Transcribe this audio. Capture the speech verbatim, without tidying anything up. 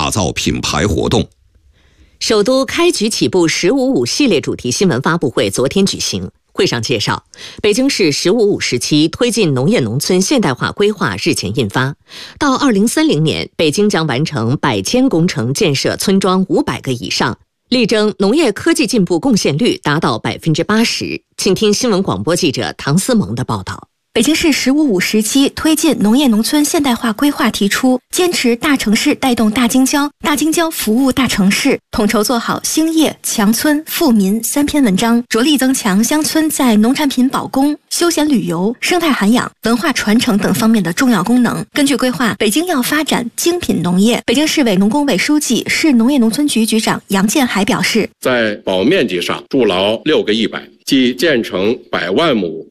打造品牌活动。 首都开局起步“十五五”系列主题新闻发布会昨天举行。会上介绍，北京市“十五五”时期推进农业农村现代化规划日前印发，到二零三零年，北京将完成百千工程建设村庄五百个以上，力争农业科技进步贡献率达到百分之八十。请听新闻广播记者唐思萌的报道。 北京市“十五五”时期推进农业农村现代化规划提出，坚持大城市带动大京郊，大京郊服务大城市，统筹做好兴业、强村、富民三篇文章，着力增强乡村在农产品保供、休闲旅游、生态涵养、文化传承等方面的重要功能。根据规划，北京要发展精品农业。北京市委农工委书记、市农业农村局局长杨建海表示， 在保面积上筑牢六个一百，即建成百万亩